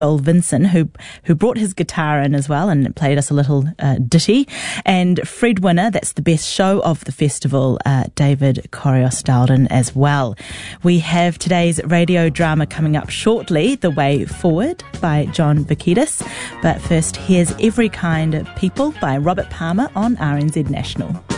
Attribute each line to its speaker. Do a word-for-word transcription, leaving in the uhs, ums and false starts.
Speaker 1: Bill Vinson, who who brought his guitar in as well and played us a little uh, ditty. And Fred Winner, that's the best show of the festival, uh, David Corios-Dowden as well. We have today's radio drama coming up shortly, The Way Forward by John Vakidis. But first, here's Every Kind of People by Robert Palmer on R N Z National.